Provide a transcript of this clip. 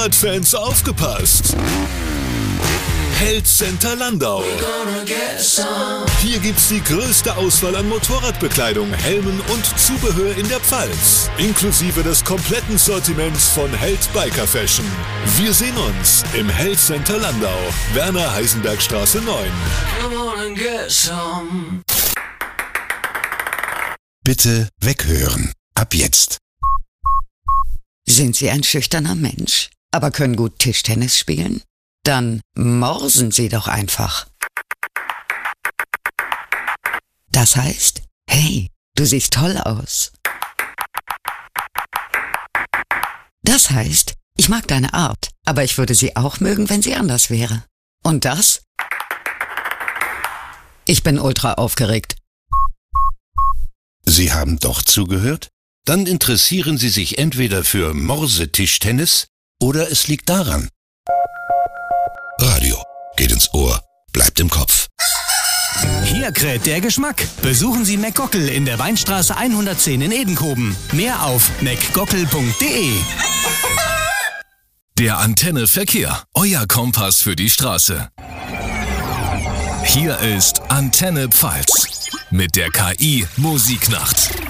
Motorradfans aufgepasst! Held Center Landau. Hier gibt's die größte Auswahl an Motorradbekleidung, Helmen und Zubehör in der Pfalz. Inklusive des kompletten Sortiments von Held Biker Fashion. Wir sehen uns im Held Center Landau, Werner-Heisenberg-Straße 9. Bitte weghören. Ab jetzt. Sind Sie ein schüchterner Mensch, aber können gut Tischtennis spielen? Dann morsen Sie doch einfach. Das heißt, hey, du siehst toll aus. Das heißt, ich mag deine Art, aber ich würde sie auch mögen, wenn sie anders wäre. Und das? Ich bin ultra aufgeregt. Sie haben doch zugehört? Dann interessieren Sie sich entweder für Morsetischtennis oder es liegt daran. Radio geht ins Ohr, bleibt im Kopf. Hier kräht der Geschmack. Besuchen Sie McGockel in der Weinstraße 110 in Edenkoben. Mehr auf mcgockel.de. Der Antenne Verkehr, euer Kompass für die Straße. Hier ist Antenne Pfalz mit der KI Musiknacht.